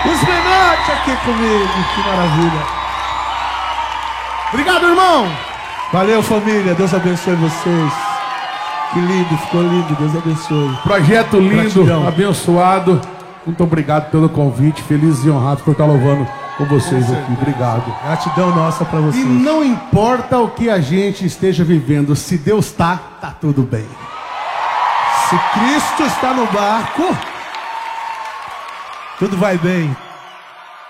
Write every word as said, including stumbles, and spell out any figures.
Os Menotti aqui comigo, que maravilha. Obrigado, irmão. Valeu, família, Deus abençoe vocês. Que lindo, ficou lindo, Deus abençoe. Projeto lindo, Gratidão. abençoado. Muito obrigado pelo convite, felizes e honrados por estar louvando com vocês com aqui. Obrigado. Gratidão nossa pra vocês. E não importa o que a gente esteja vivendo, se Deus está, tá tudo bem. Se Cristo está no barco, tudo vai bem.